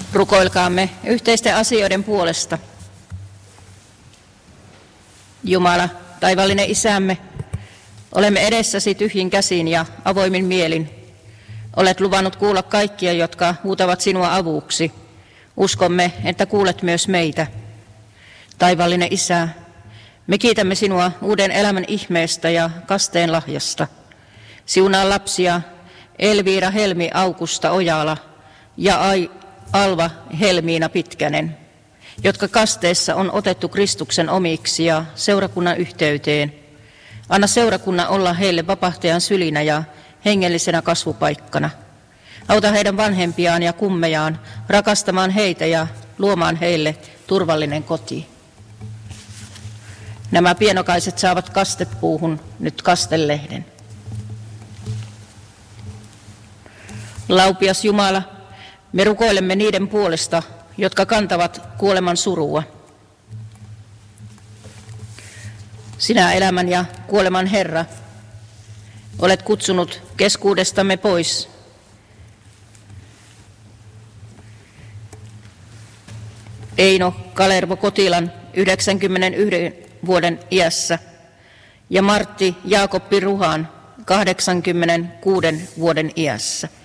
Rukoilkaamme yhteisten asioiden puolesta. Jumala, taivaallinen Isämme, olemme edessäsi tyhjin käsin ja avoimin mielin. Olet luvannut kuulla kaikkia, jotka huutavat sinua avuksi. Uskomme, että kuulet myös meitä. Taivaallinen Isä, me kiitämme sinua uuden elämän ihmeestä ja kasteen lahjasta. Siunaa lapsia Elviira Helmi Aukusta Ojala ja Alva Helmiina Pitkänen, jotka kasteessa on otettu Kristuksen omiksi ja seurakunnan yhteyteen. Anna seurakunnan olla heille vapahtajan sylinä ja hengellisenä kasvupaikkana. Auta heidän vanhempiaan ja kummejaan rakastamaan heitä ja luomaan heille turvallinen koti. Nämä pienokaiset saavat kastepuuhun nyt kastellehden. Laupias Jumala, me rukoilemme niiden puolesta, jotka kantavat kuoleman surua. Sinä elämän ja kuoleman Herra, olet kutsunut keskuudestamme pois Eino Kalervo Kotilan 91 vuoden iässä ja Martti Jaakoppi Ruhan 86 vuoden iässä.